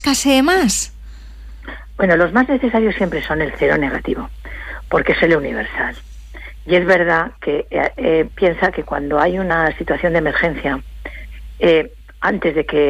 escasee más? Bueno, los más necesarios siempre son el cero negativo, porque es el universal. Y es verdad que piensa que cuando hay una situación de emergencia, antes de que